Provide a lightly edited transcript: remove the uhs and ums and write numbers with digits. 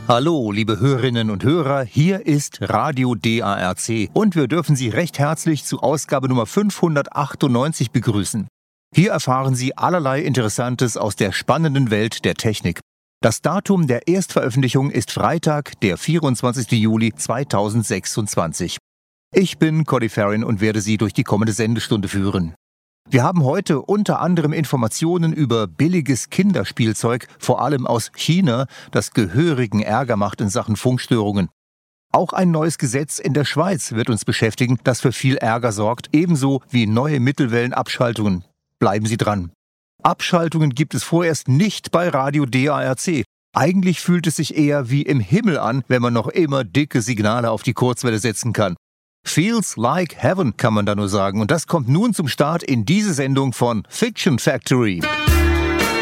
Hallo, liebe Hörerinnen und Hörer, hier ist Radio DARC und wir dürfen Sie recht herzlich zu Ausgabe Nummer 598 begrüßen. Hier erfahren Sie allerlei Interessantes aus der spannenden Welt der Technik. Das Datum der Erstveröffentlichung ist Freitag, der 24. Juli 2026. Ich bin Cody Farrin und werde Sie durch die kommende Sendestunde führen. Wir haben heute unter anderem Informationen über billiges Kinderspielzeug, vor allem aus China, das gehörigen Ärger macht in Sachen Funkstörungen. Auch ein neues Gesetz in der Schweiz wird uns beschäftigen, das für viel Ärger sorgt, ebenso wie neue Mittelwellenabschaltungen. Bleiben Sie dran. Abschaltungen gibt es vorerst nicht bei Radio DARC. Eigentlich fühlt es sich eher wie im Himmel an, wenn man noch immer dicke Signale auf die Kurzwelle setzen kann. Feels like heaven, kann man da nur sagen. Und das kommt nun zum Start in diese Sendung von Fiction Factory.